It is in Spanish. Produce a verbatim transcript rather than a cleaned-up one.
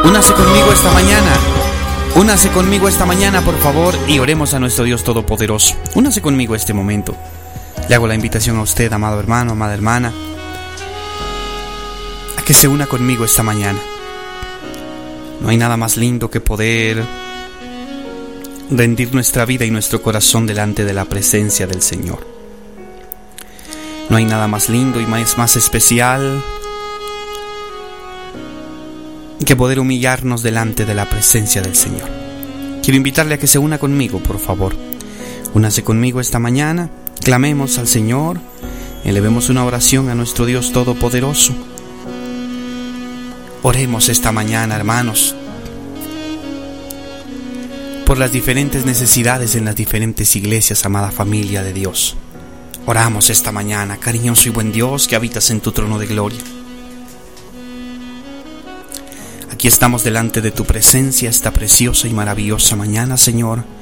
Únase conmigo esta mañana. Únase conmigo esta mañana, por favor, y oremos a nuestro Dios Todopoderoso. Únase conmigo este momento. Le hago la invitación a usted, amado hermano, amada hermana, a que se una conmigo esta mañana. No hay nada más lindo que poder rendir nuestra vida y nuestro corazón delante de la presencia del Señor. No hay nada más lindo y más, más especial que poder humillarnos delante de la presencia del Señor. Quiero invitarle a que se una conmigo, por favor. Únase conmigo esta mañana, clamemos al Señor, elevemos una oración a nuestro Dios Todopoderoso. Oremos esta mañana, hermanos, por las diferentes necesidades en las diferentes iglesias, amada familia de Dios. Oramos esta mañana, cariñoso y buen Dios que habitas en tu trono de gloria. Aquí estamos delante de tu presencia esta preciosa y maravillosa mañana, Señor.